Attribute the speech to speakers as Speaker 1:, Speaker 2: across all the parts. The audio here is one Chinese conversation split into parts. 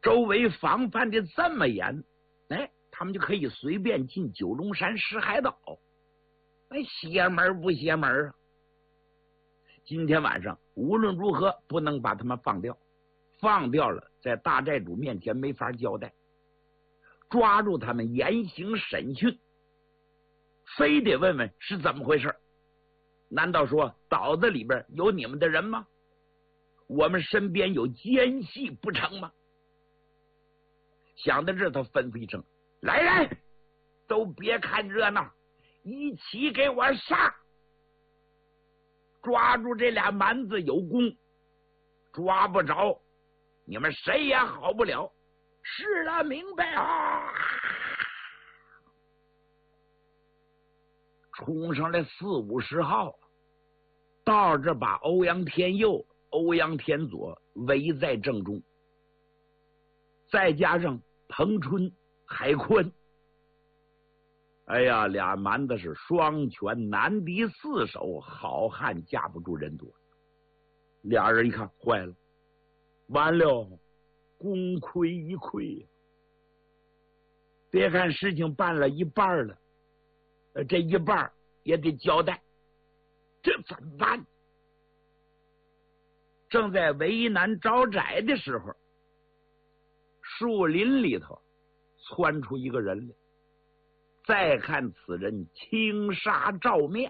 Speaker 1: 周围防范的这么严，哎，他们就可以随便进九龙山石海岛。哎，邪门不邪门啊？今天晚上无论如何不能把他们放掉，放掉了在大寨主面前没法交代，抓住他们严刑审讯，非得问问是怎么回事。难道说岛子里边有你们的人吗？我们身边有奸细不成吗？想到这，他吩咐一声：“来人，都别看热闹，一起给我上！抓住这俩蛮子有功，抓不着，你们谁也好不了。是了，明白啊！”冲上来40-50号，到这把欧阳天佑、欧阳天佐围在正中，再加上彭春、海坤，哎呀，俩蛮子是双拳难敌4手，好汉架不住人多。俩人一看，坏了，完了，功亏一篑。别看事情办了一半了，这一半也得交代，这怎么办？正在为难招窄的时候，树林里头窜出一个人来。再看此人轻纱罩面，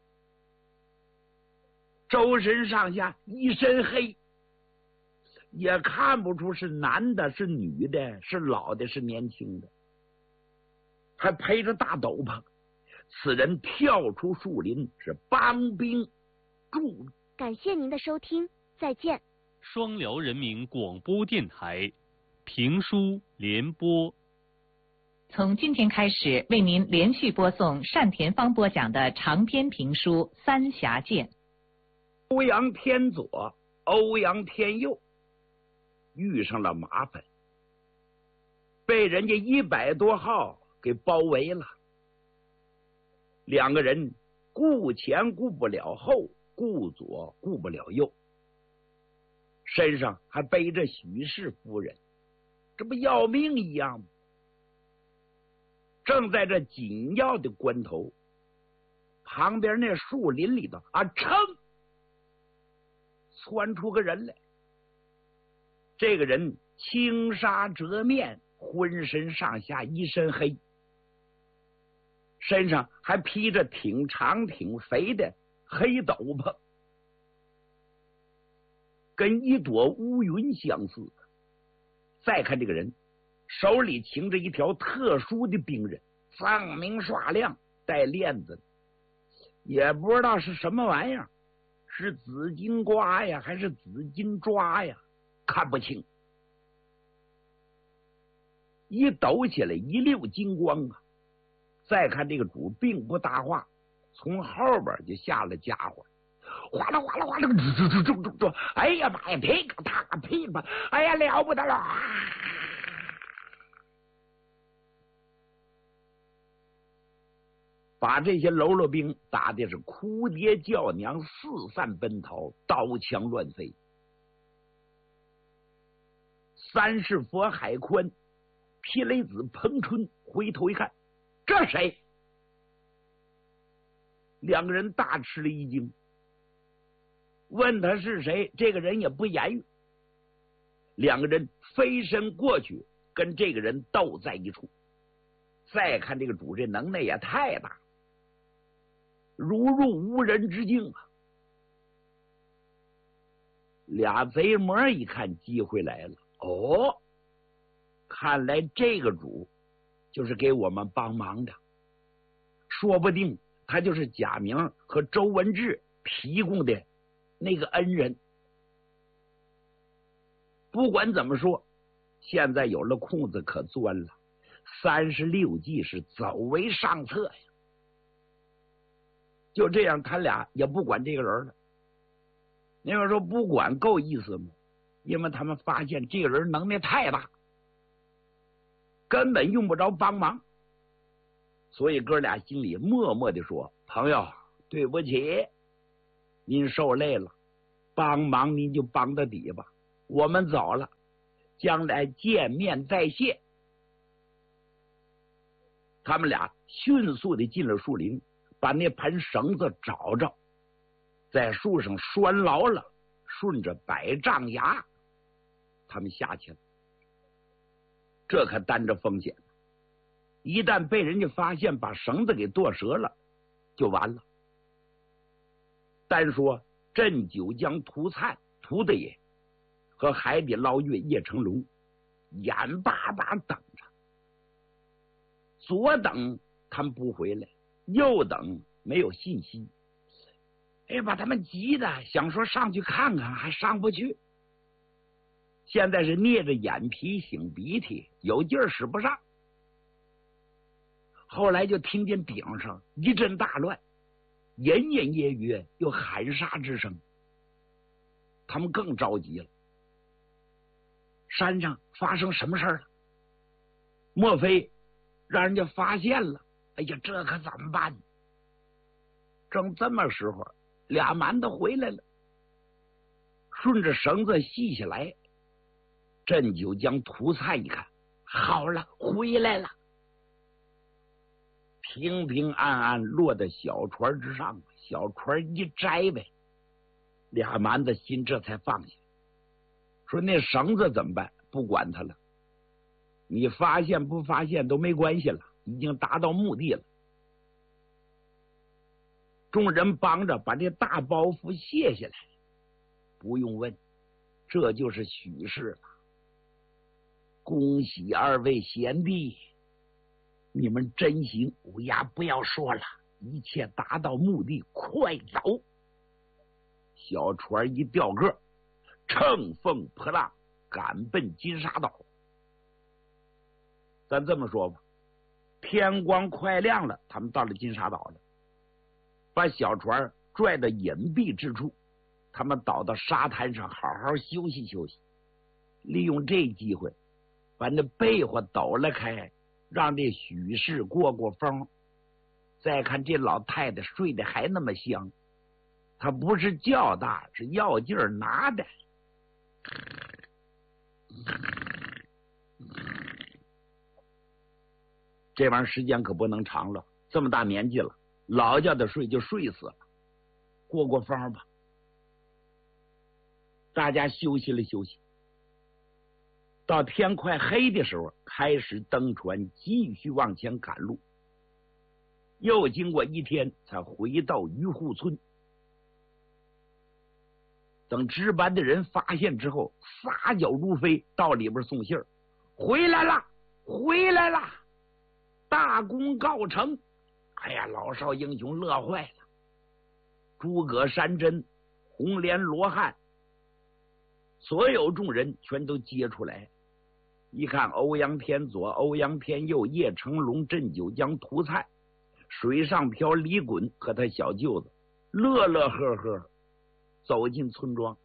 Speaker 1: 周身上下一身黑，也看不出是男的是女的，是老的是年轻的，还披着大斗篷。此人跳出树林，是帮兵助。
Speaker 2: 感谢您的收听，再见。
Speaker 3: 双辽人民广播电台评书联播，
Speaker 4: 从今天开始为您连续播送单田芳播讲的长篇评书《三峡剑》。
Speaker 1: 欧阳天佐、欧阳天佑遇上了麻烦，被人家100多号给包围了。两个人顾前顾不了后，顾左顾不了右，身上还背着许氏夫人，这不要命一样吗？正在这紧要的关头，旁边那树林里头噌窜出个人来。这个人轻纱遮面，浑身上下一身黑，身上还披着挺长挺肥的黑斗篷，跟一朵乌云相似。再看这个人手里擎着一条特殊的兵刃，锃明刷亮，带链子，也不知道是什么玩意儿，是紫金瓜呀还是紫金抓呀，看不清。一抖起来一溜金光啊！再看这个主并不搭话，从后边就下了家伙，哗啦哗啦哗啦，哎呀妈呀，噼个啪个噼吧，哎呀了不得了！把这些喽啰兵打的是哭爹叫娘，四散奔逃，刀枪乱飞。三世佛海宽、霹雷子彭春回头一看，这谁？两个人大吃了一惊，问他是谁，这个人也不言语。两个人飞身过去，跟这个人斗在一处。再看这个主，这能耐也太大，如入无人之境啊！俩贼魔一看机会来了，哦，看来这个主就是给我们帮忙的，说不定他就是贾明和周文志提供的那个恩人。不管怎么说，现在有了空子可钻了，36计是走为上策呀。就这样，他俩也不管这个人了。你要说不管够意思吗？因为他们发现这个人能耐太大，根本用不着帮忙，所以哥俩心里默默的说：“朋友，对不起，您受累了，帮忙您就帮到底吧，我们走了。 将来见面再谢。他们俩迅速的进了树林，把那盘绳子找着，在树上拴牢了，顺着百丈崖，他们下去了。这可担着风险，一旦被人家发现，把绳子给剁折了，就完了。单说镇九江涂灿涂大爷和海底捞月叶成龙，眼巴巴等着，左等他们不回来，右等没有信息。哎，把他们急的想说上去看看，还上不去。现在是捏着眼皮擤鼻涕，有劲儿使不上。后来就听见顶上一阵大乱，隐隐约约有喊杀之声，他们更着急了。山上发生什么事了？莫非让人家发现了？哎呀，这可怎么办？正这么时候，俩蛮子回来了，顺着绳子系下来。镇九江涂灿一看，好了，回来了，平平安安落在小船之上，小船一摘呗，俩蛮子心这才放下。说那绳子怎么办？不管他了，你发现不发现都没关系了，已经达到目的了。众人帮着把这大包袱卸下来，不用问，这就是许氏了。恭喜二位贤弟，你们真行！乌鸦不要说了，一切达到目的，快走！小船一掉个，乘风破浪，赶奔金沙岛。咱这么说吧，天光快亮了，他们到了金沙岛了，把小船拽到隐蔽之处，他们倒到沙滩上好好休息休息，利用这机会把那被窝抖了开，让这许氏过过风。再看这老太太睡得还那么香，她不是觉大，是药劲儿拿的。这玩意儿时间可不能长了，这么大年纪了，老叫他睡就睡死了，过过风吧。大家休息了休息，到天快黑的时候，开始登船继续往前赶路。又经过一天，才回到渔户村。等值班的人发现之后，撒脚如飞，到里边送信儿：回来了，回来了，大功告成！哎呀，老少英雄乐坏了。诸葛山珍、红莲罗汉，所有众人全都接出来。一看欧阳天左、欧阳天右、叶成龙、镇九江涂灿、水上漂李衮和他小舅子，乐乐呵呵走进村庄。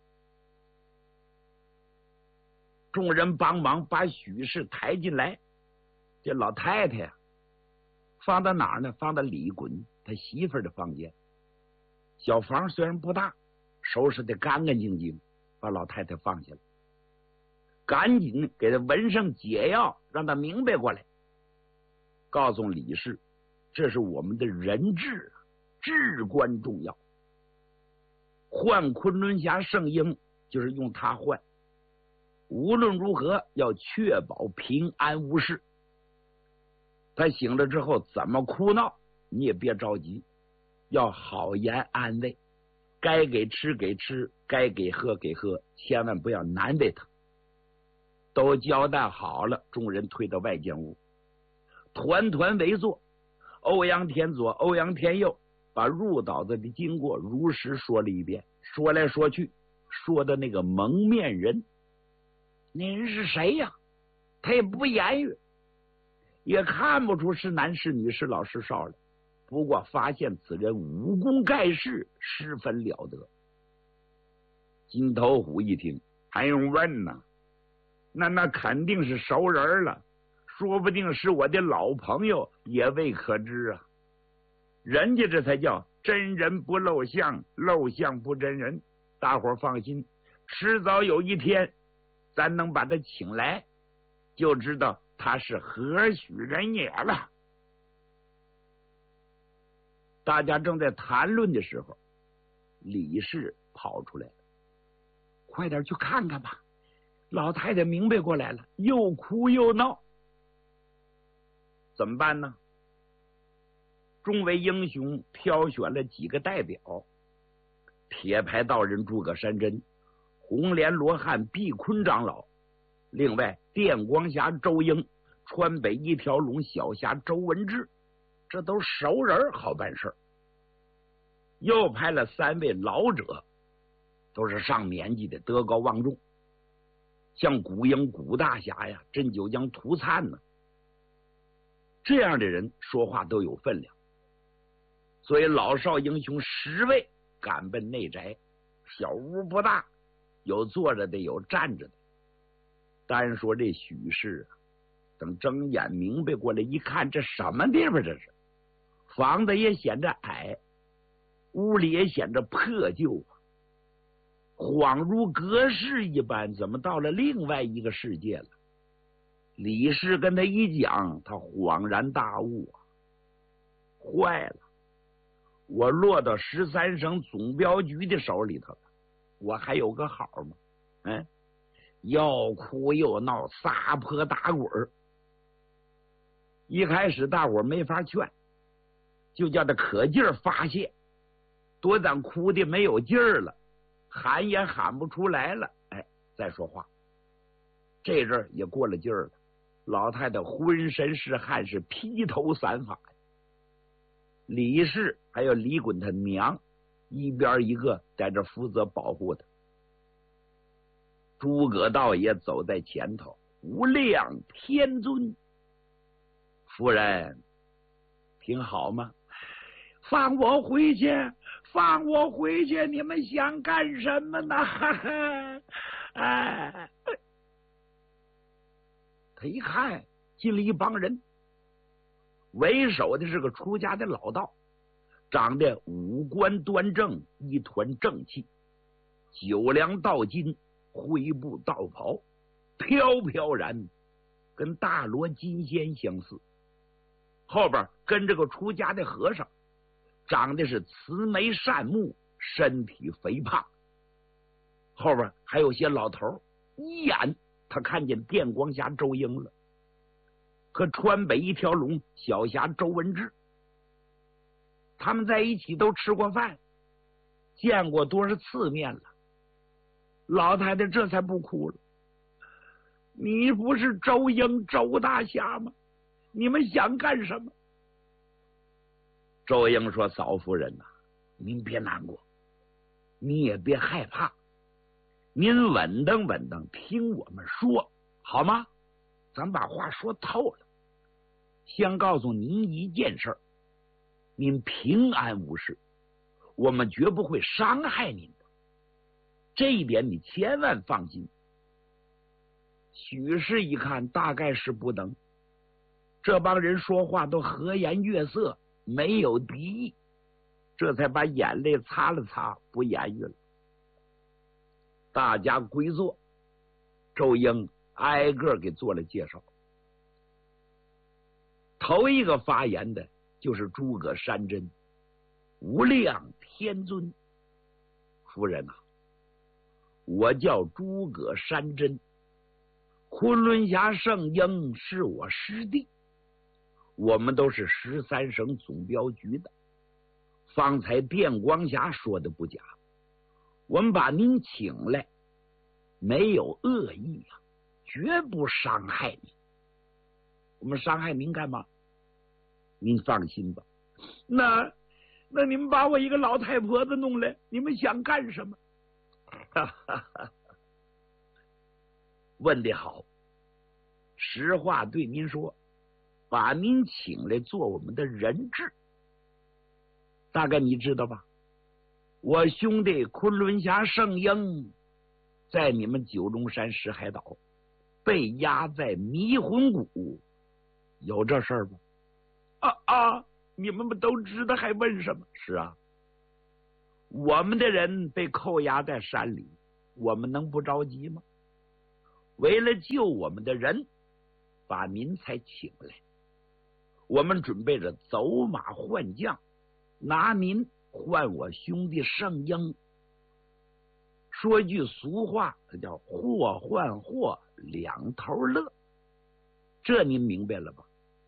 Speaker 1: 众人帮忙把许氏抬进来。这老太太呀，放到哪儿呢？放到李衮他媳妇儿的房间。小房虽然不大，收拾的干干净净，把老太太放下了。赶紧给他纹上解药，让他明白过来，告诉李氏，这是我们的人质，至关重要。换昆仑侠圣婴就是用它换，无论如何要确保平安无事。他醒了之后怎么哭闹你也别着急，要好言安慰，该给吃给吃，该给喝给喝，千万不要难为他。都交代好了，众人退到外间屋，团团围坐。欧阳天左、欧阳天右把入岛子的经过如实说了一遍，说来说去，说的那个蒙面人，那人是谁呀？他也不言语，也看不出是男是女是老是少了。不过发现此人武功盖世，十分了得。金头虎一听，还用问呢？那肯定是熟人了，说不定是我的老朋友，也未可知啊。人家这才叫真人不露相，露相不真人。大伙儿放心，迟早有一天咱能把他请来，就知道他是何许人也了。大家正在谈论的时候，李氏跑出来了，快点去看看吧。老太太明白过来了，又哭又闹，怎么办呢？众位英雄挑选了几个代表，铁牌道人诸葛山珍，红莲罗汉毕坤长老，另外电光侠周英，川北一条龙小侠周文志，这都熟人，好办事。又派了3位老者，都是上年纪的，德高望重，像古英古大侠呀，镇九江涂灿呢，这样的人说话都有分量。所以老少英雄10位赶奔内宅，小屋不大，有坐着的，有站着的。单说这许氏啊，等睁眼明白过来一看，这什么地方？这是房子也显着矮，屋里也显着破旧啊，恍如隔世一般，怎么到了另外一个世界了？李氏跟他一讲，他恍然大悟啊，坏了，我落到13省总镖局的手里头了，我还有个好吗？又哭又闹，撒泼打滚。一开始大伙没法劝，就叫他可劲儿发泄，多咱哭的没有劲儿了，喊也喊不出来了，再说话。这阵儿也过了劲儿了，老太太浑身是汗，是披头散发。李氏还有李衮他娘一边一个在这负责保护他。诸葛道爷走在前头，无量天尊，夫人挺好吗？放我回去，放我回去，你们想干什么呢？他一看进了一帮人，为首的是个出家的老道，长得五官端正，一团正气，九梁道金，灰布道袍，飘飘然，跟大罗金仙相似。后边跟着个出家的和尚，长得是慈眉善目，身体肥胖。后边还有些老头，一眼他看见电光侠周英了，和川北一条龙小侠周文志，他们在一起都吃过饭，见过多少次面了。老太太这才不哭了。你不是周英周大侠吗？你们想干什么？周英说：嫂夫人呐，您别难过，你也别害怕，您稳当稳当，听我们说好吗？咱把话说透了。先告诉您一件事，您平安无事，我们绝不会伤害您的，这一点你千万放心。许氏一看大概是不能，这帮人说话都和颜悦色，没有敌意，这才把眼泪擦了擦，不言语了。大家归坐，周英挨个给做了介绍。头一个发言的就是诸葛山珍，无量天尊，夫人啊，我叫诸葛山珍，昆仑峡圣婴是我师弟，我们都是13省总镖局的。方才电光侠说的不假，我们把您请来没有恶意啊，绝不伤害你。我们伤害您干嘛？您放心吧。那你们把我一个老太婆子弄来，你们想干什么？问得好，实话对您说，把您请来做我们的人质。大概你知道吧？我兄弟昆仑峡圣婴在你们九龙山石海岛被压在迷魂谷，有这事儿吗？你们不都知道还问什么？是啊，我们的人被扣押在山里，我们能不着急吗？ 为了救我们的人，把您才请来。我们准备着走马换将，拿您换我兄弟圣婴。说句俗话，这叫祸换祸，两头乐。这您明白了吧？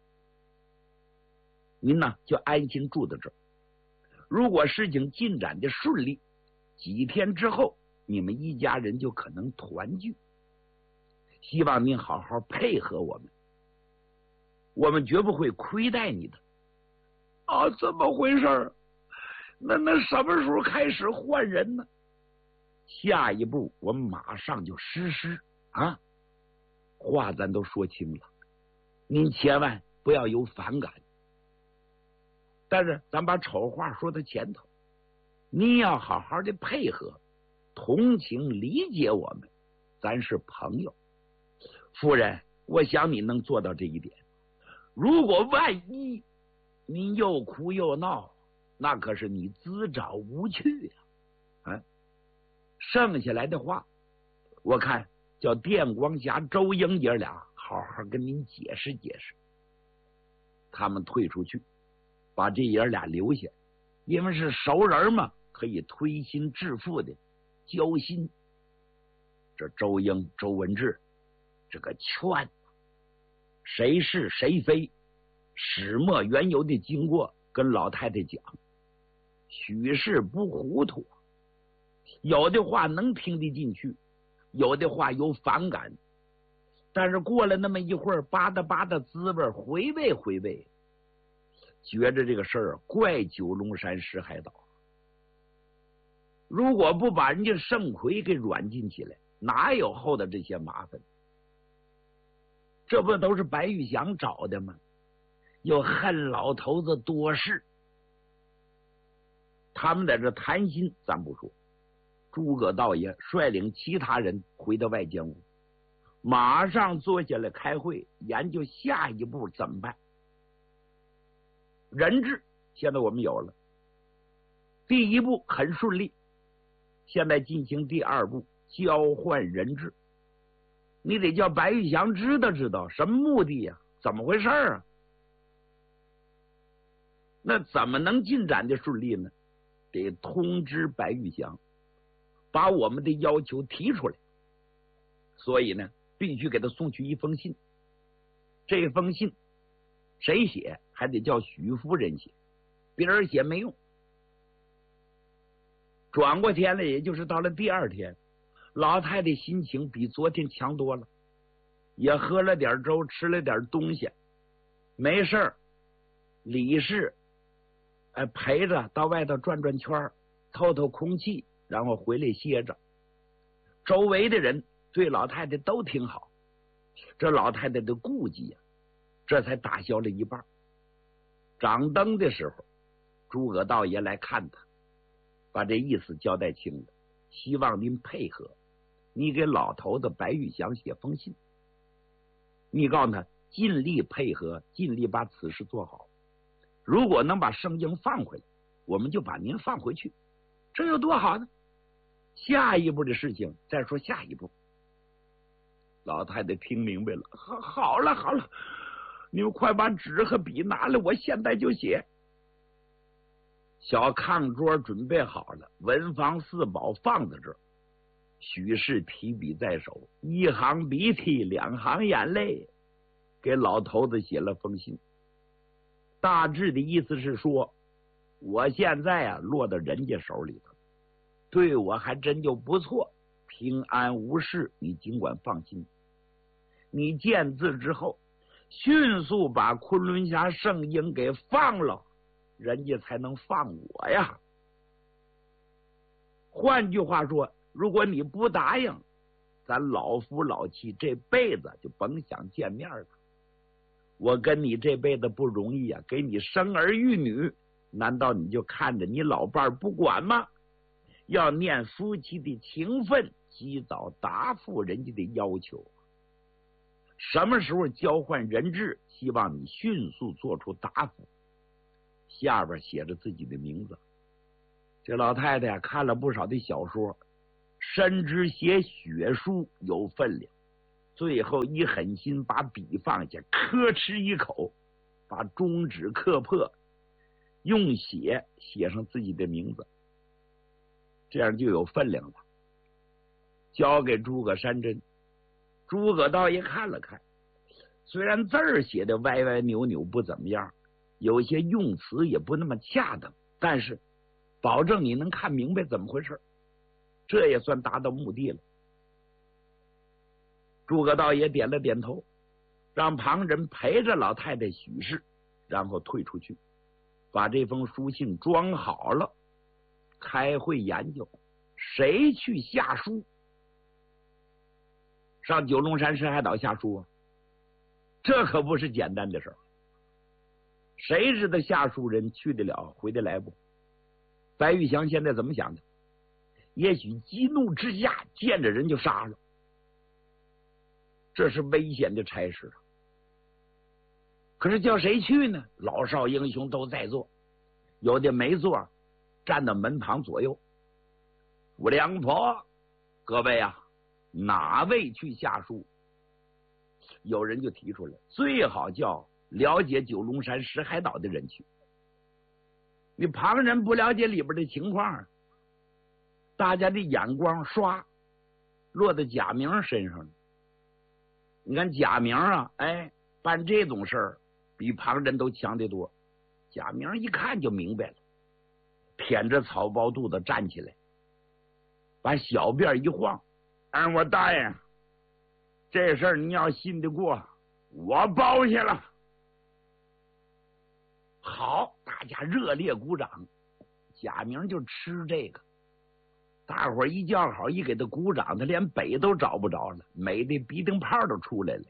Speaker 1: 您呢就安心住在这儿。如果事情进展的顺利，几天之后你们一家人就可能团聚。希望您好好配合我们，我们绝不会亏待你的。啊，怎么回事？那什么时候开始换人呢？下一步我们马上就实施啊！话咱都说清了，您千万不要有反感。但是咱把丑话说到前头，您要好好的配合，同情理解我们，咱是朋友。夫人，我想你能做到这一点。如果万一您又哭又闹，那可是你自找无趣呀！剩下来的话，我看叫电光侠、周英爷俩好好跟您解释解释。他们退出去，把这爷俩留下，因为是熟人嘛，可以推心置腹的交心。这周英、周文志这个劝谁是谁非，始末缘由的经过跟老太太讲，许是不糊涂。有的话能听得进去，有的话有反感，但是过了那么一会儿，吧嗒吧嗒滋味，回味，觉着这个事儿怪九龙山石海岛。如果不把人家盛奎给软禁起来，哪有后的这些麻烦？这不都是白玉祥找的吗？又恨老头子多事，他们在这谈心咱不说。诸葛道爷率领其他人回到外间屋，马上坐下来开会，研究下一步怎么办。人质现在我们有了，第一步很顺利，现在进行第二步，交换人质。你得叫白玉祥知道什么目的呀？怎么回事啊？那怎么能进展的顺利呢？得通知白玉祥，把我们的要求提出来。所以呢，必须给他送去一封信。这封信谁写？还得叫许夫人写，别人写没用。转过天来，也就是到了第二天，老太太心情比昨天强多了，也喝了点粥，吃了点东西，没事儿。李氏陪着到外头转转圈，透透空气，然后回来歇着。周围的人对老太太都挺好，这老太太的顾忌呀，这才打消了一半。掌灯的时候，诸葛道爷来看他，把这意思交代清了，希望您配合，你给老头子白玉祥写封信，你告诉他尽力配合，尽力把此事做好。如果能把圣婴放回来，我们就把您放回去，这有多好呢？下一步的事情再说下一步。老太太听明白了，好了，你们快把纸和笔拿来，我现在就写。小炕桌准备好了，文房四宝放在这儿。许氏提笔在手，一行鼻涕两行眼泪，给老头子写了封信。大致的意思是说，我现在落到人家手里头，对我还真就不错，平安无事，你尽管放心。你见字之后，迅速把昆仑侠圣婴给放了，人家才能放我呀。换句话说，如果你不答应，咱老夫老妻这辈子就甭想见面了。我跟你这辈子不容易啊，给你生儿育女，难道你就看着你老伴儿不管吗？要念夫妻的情分，及早答复人家的要求。什么时候交换人质，希望你迅速做出答复。下边写着自己的名字。这老太太看了不少的小说，深知写血书有分量， 最后一狠心把笔放下，磕哧一口把中指磕破，用血写上自己的名字，这样就有分量了，交给诸葛山珍。诸葛道爷看了看，虽然字儿写的歪歪扭扭不怎么样，有些用词也不那么恰当，但是保证你能看明白怎么回事，这也算达到目的了。诸葛道爷点了点头，让旁人陪着老太太许氏，然后退出去，把这封书信装好了，开会研究谁去下书。上九龙山石海岛下书啊，这可不是简单的事儿。谁知道下书人去得了回得来不？白玉祥现在怎么想的？也许激怒之下见着人就杀了，这是危险的差事。可是叫谁去呢？老少英雄都在座，有的没座，站到门旁左右。五梁婆，各位啊，哪位去下书？有人就提出来，最好叫了解九龙山石海岛的人去。你旁人不了解里边的情况，大家的眼光刷落在贾明身上了。你看贾明啊，办这种事儿比旁人都强得多。贾明一看就明白了，腆着草包肚子站起来，把小辫一晃，我大爷，这事儿你要信得过，我包下了。好，大家热烈鼓掌。贾明就吃这个，大伙儿一叫好，一给他鼓掌，他连北都找不着了，美的鼻涕泡都出来了。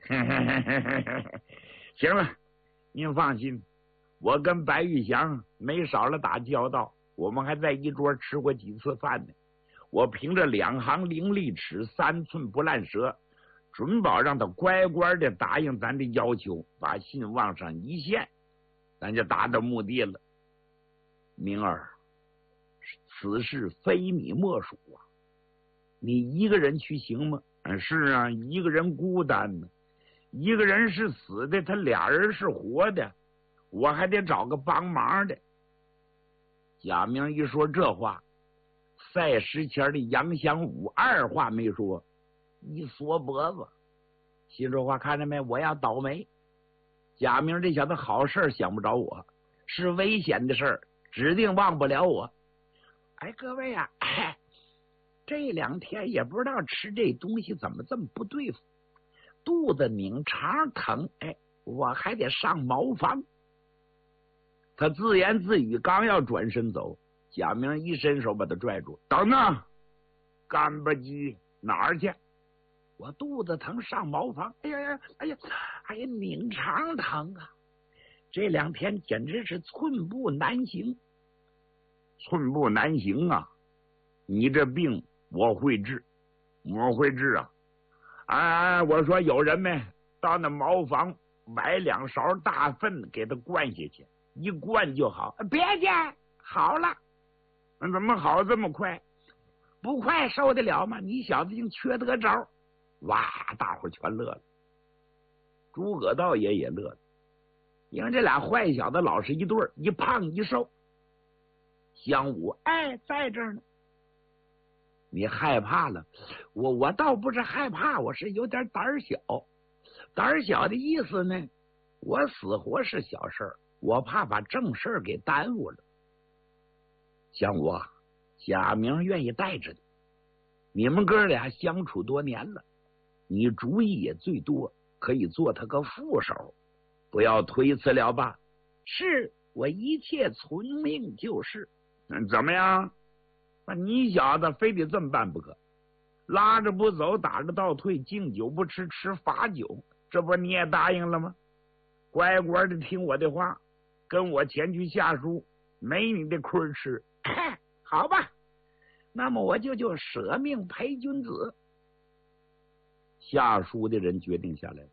Speaker 1: 行了，您放心，我跟白玉祥没少了打交道，我们还在一桌吃过几次饭呢。我凭着2行伶俐齿，3寸不烂舌，准保让他乖乖的答应咱的要求，把信往上一献，咱就达到目的了。明儿，此事非你莫属啊！你一个人去行吗？是啊，一个人孤单呢。一个人是死的，他俩人是活的，我还得找个帮忙的。贾明一说这话，赛石前的杨祥武二话没说，一缩脖子，心说话看着没？我要倒霉。贾明这小子好事想不着我，是危险的事儿，指定忘不了我。各位啊，这2天也不知道吃这东西怎么这么不对付，肚子拧肠疼，我还得上茅房。他自言自语，刚要转身走，贾明一伸手把他拽住，等等，干巴鸡，哪儿去？我肚子疼，上茅房。哎呀，拧肠疼啊！这2天简直是寸步难行。寸步难行啊！你这病我会治，我会治啊！我说有人没到那茅房买2勺大粪给他灌下去，一灌就好。别介，好了。怎么好这么快？不快受得了吗？你小子竟缺得招！哇！大伙全乐了，诸葛道爷也乐了，因为这俩坏小子老是一对儿，一胖一瘦。香武在这儿呢。你害怕了？我倒不是害怕，我是有点胆小。胆小的意思呢，我死活是小事儿，我怕把正事儿给耽误了。香武，贾明愿意带着你们哥俩相处多年了，你主意也最多，可以做他个副手，不要推辞了吧？是，我一切从命就是。怎么样？你小子非得这么办不可，拉着不走，打着倒退，敬酒不吃，吃罚酒，这不你也答应了吗？乖乖的听我的话，跟我前去下书，没你的亏吃。好吧，那么我就舍命陪君子。下书的人决定下来了，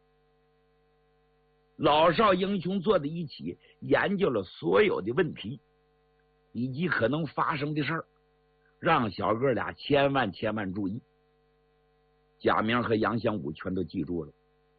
Speaker 1: 老少英雄坐在一起，研究了所有的问题以及可能发生的事儿，让小哥俩千万注意。 贾明和杨祥武全都记住了。